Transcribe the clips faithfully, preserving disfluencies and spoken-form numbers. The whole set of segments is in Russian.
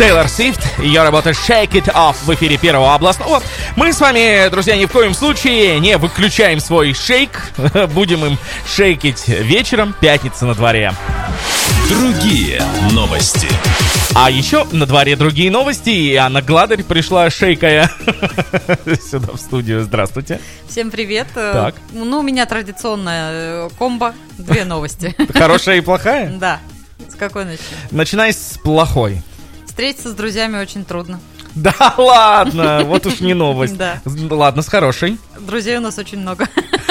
Тейлор Свифт, ее работа Shake It Off в эфире Первого областного. Мы с вами, друзья, ни в коем случае не выключаем свой шейк. Будем им шейкить вечером, пятница на дворе. Другие новости. А еще на дворе другие новости, и Анна Гладарь пришла шейкая сюда в студию. Здравствуйте. Всем привет. Так. Ну, у меня традиционная комбо. Две новости. Хорошая и плохая? Да. С какой начнем? Начинай с плохой. Встретиться с друзьями очень трудно. Да ладно, вот уж не новость. Да. Ладно, с хорошей. Друзей у нас очень много.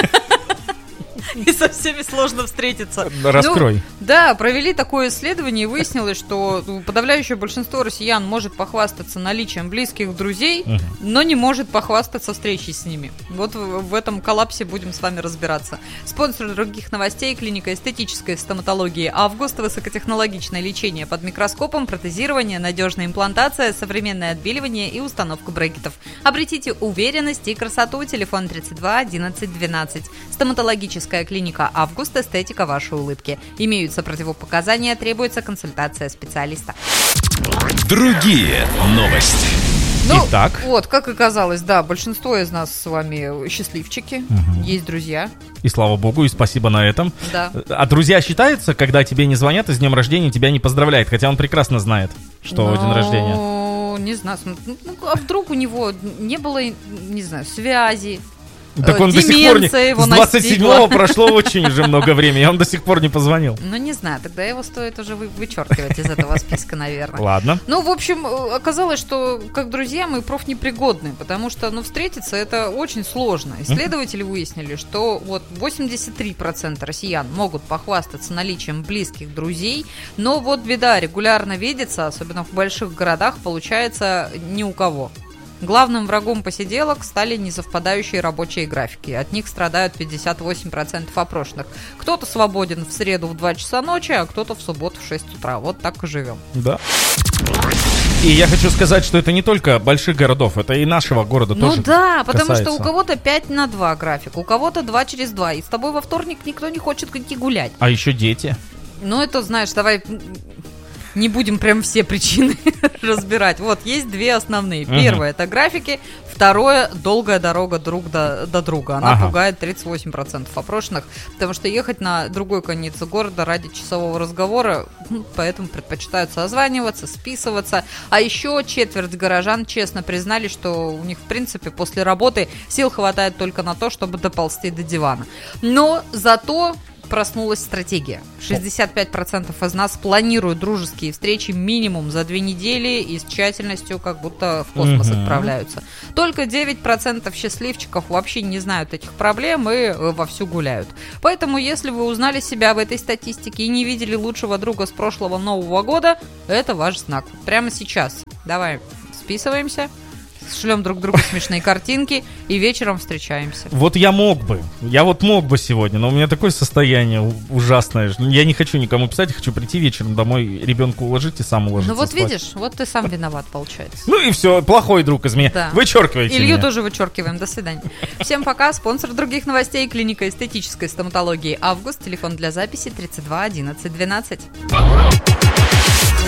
И со всеми сложно встретиться. Раскрой. Ну, да, провели такое исследование и выяснилось, что подавляющее большинство россиян может похвастаться наличием близких друзей, uh-huh. но не может похвастаться встречей с ними. Вот в, в этом коллапсе будем с вами разбираться. Спонсор других новостей — клиника эстетической стоматологии «Август», высокотехнологичное лечение под микроскопом, протезирование, надежная имплантация, современное отбеливание и установка брекетов. Обретите уверенность и красоту. Телефон тридцать два одиннадцать двенадцать. Стоматологическая клиника «Август», эстетика вашей улыбки. Имеются противопоказания, требуется консультация специалиста. Другие новости. Ну, Итак. вот, как оказалось, да, большинство из нас с вами счастливчики, угу. есть друзья. И слава богу, и спасибо на этом. Да. А друзья считаются, когда тебе не звонят и с днем рождения тебя не поздравляют, хотя он прекрасно знает, что Но... день рождения. Не знаю, ну, а вдруг у него не было, не знаю, связи. Так он до сих пор не... С двадцать седьмого прошло очень уже много времени, он до сих пор не позвонил. Ну, не знаю, тогда его стоит уже вы- вычеркивать из этого списка, наверное. Ладно. Ну, в общем, оказалось, что как друзья мы профнепригодны, потому что, ну, встретиться это очень сложно. Исследователи выяснили, что вот восемьдесят три процента россиян могут похвастаться наличием близких друзей, но вот беда, регулярно видеться, особенно в больших городах, получается ни у кого. Главным врагом посиделок стали несовпадающие рабочие графики. От них страдают пятьдесят восемь процентов опрошенных. Кто-то свободен в среду в два часа ночи, а кто-то в субботу в шесть утра. Вот так и живем. Да. И я хочу сказать, что это не только больших городов, это и нашего города ну тоже. Ну да, потому касается. что у кого-то пять на два график, у кого-то два через два. И с тобой во вторник никто не хочет идти гулять. А еще дети. Ну это, знаешь, давай... Не будем прям все причины разбирать. Вот, есть две основные. Первое — это графики. Второе — долгая дорога друг до, до друга. Она ага. пугает тридцать восемь процентов опрошенных, потому что ехать на другой конец города ради часового разговора, ну, поэтому предпочитают созваниваться, списываться. А еще четверть горожан честно признали, что у них, в принципе, после работы сил хватает только на то, чтобы доползти до дивана. Но зато... проснулась стратегия. шестьдесят пять процентов из нас планируют дружеские встречи минимум за две недели и с тщательностью как будто в космос uh-huh. отправляются. Только девять процентов счастливчиков вообще не знают этих проблем и вовсю гуляют. Поэтому, если вы узнали себя в этой статистике и не видели лучшего друга с прошлого Нового года, это ваш знак. Прямо сейчас. Давай списываемся. Шлем друг другу смешные картинки и вечером встречаемся. Вот я мог бы, я вот мог бы сегодня, но у меня такое состояние ужасное. Я не хочу никому писать, я хочу прийти вечером домой, ребенка уложить и сам уложиться. Ну вот спать. видишь, вот ты сам виноват, получается. Ну и все, плохой друг из меня. Да. Вычеркивайте Илью меня. тоже вычеркиваем, до свидания. Всем пока, спонсор других новостей — клиника эстетической стоматологии «Август». Телефон для записи тридцать два одиннадцать двенадцать.